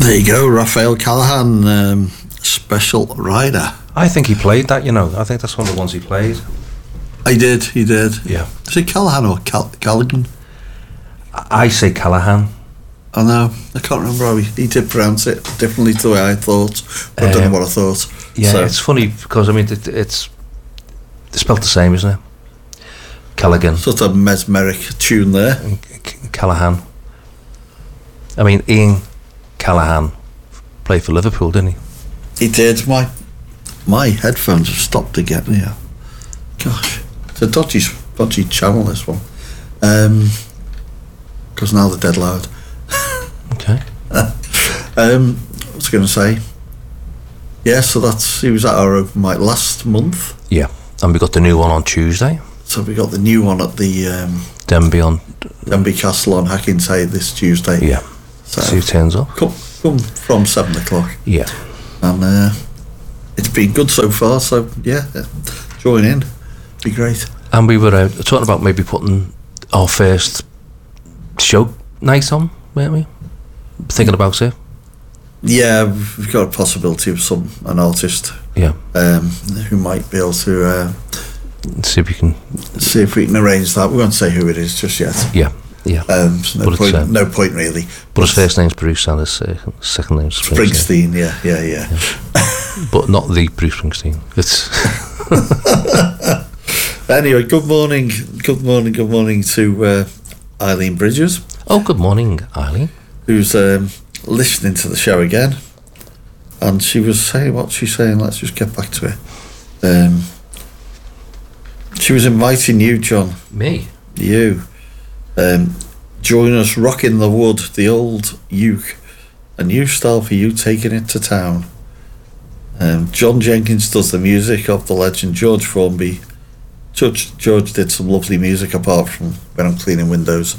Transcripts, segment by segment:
There you go, Raphael Callaghan, Special Rider. I think he played that, I think that's one of the ones he played. He did. Yeah. Is it Callaghan or Callaghan? I say Callaghan. I know. I can't remember how he did pronounce it differently to the way I thought. But I don't know what I thought. Yeah, so. It's funny because, it's spelled the same, isn't it? Callaghan. Sort of mesmeric tune there. Callaghan. Ian Callaghan played for Liverpool, didn't he? He did. My headphones have stopped again here. Gosh, it's a dodgy channel, this one. Because now they're dead loud. Okay. What was I going to say? Yeah, so he was at our open mic last month. Yeah, and we got the new one on Tuesday. So we got the new one at the Denby Castle on Hackinside this Tuesday. Yeah. So see who turns up. Come from 7 o'clock. Yeah. And it's been good so far. So yeah, join in. Be great. And we were talking about maybe putting our first show night on, weren't we? Thinking about it. Yeah, we've got a possibility of an artist. Yeah. Who might be able to see if we can arrange that. We won't say who it is just yet. Yeah. Yeah. No point really. But his first name's Bruce and his second name's Springsteen. Yeah. But not the Bruce Springsteen. It's anyway. Good morning to Eileen Bridges. Oh, good morning, Eileen. Who's listening to the show again, and she was saying what she's saying. Let's just get back to it. She was inviting you, John. Me? You. Join us rocking the wood, the old uke, a new style for you taking it to town. John Jenkins does the music of the legend George Formby. George did some lovely music apart from When I'm Cleaning Windows.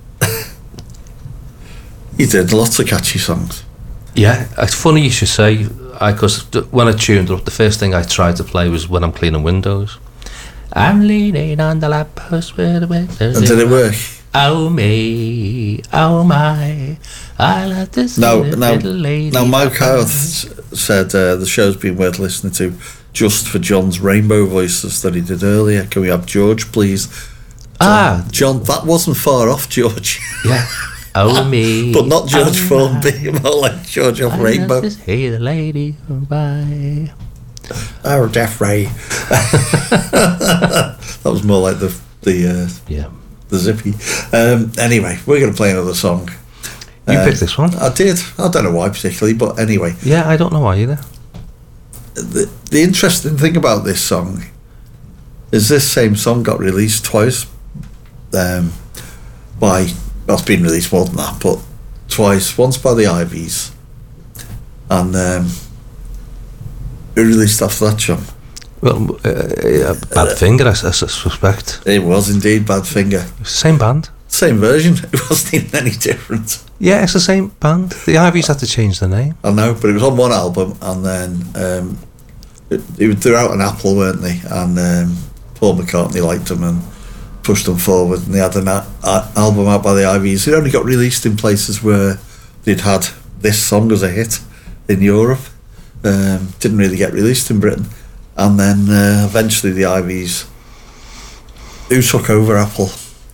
He did lots of catchy songs. Yeah, it's funny you should say, because when I tuned up, the first thing I tried to play was When I'm Cleaning Windows. I'm leaning on the lamppost where the windows. And did it work? Oh me, oh my, I love this little lady. Now Mike Howarth said the show's been worth listening to just for John's rainbow voices that he did earlier. Can we have George, please? John, that wasn't far off, George. Yeah. Oh me, but not George Formby, more like George off Rainbow. This here, the lady by. Oh, Jeff Ray. That was more like the Zippy. Anyway, we're going to play another song. You picked this one? I did. I don't know why particularly, but anyway. Yeah, I don't know why either. The interesting thing about this song is this same song got released twice by. Well, it's been released more than that, but twice. Once by the Ivies, and who released after that, John? Well, Badfinger, I suspect. It was indeed Badfinger. It's the same band. Same version. It wasn't even any different. Yeah, it's the same band. The Ivies had to change the name. I know, but it was on one album, and then they were out on Apple, weren't they? And Paul McCartney liked them and pushed them forward, and they had an album out by the Ivies. It only got released in places where they'd had this song as a hit in Europe. Didn't really get released in Britain, and then eventually the Ivies, who took over Apple,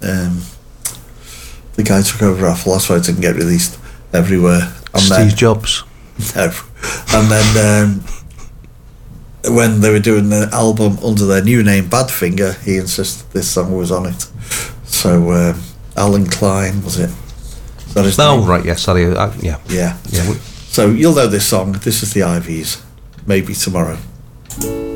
the guy took over Apple, that's why it didn't get released everywhere. And Steve Jobs. No. And then when they were doing the album under their new name Badfinger, he insisted this song was on it. So Alan Klein, was it? Is that his name? Right, yeah, sorry. Yeah. So you'll know this song. This is the Ivies. Maybe Tomorrow.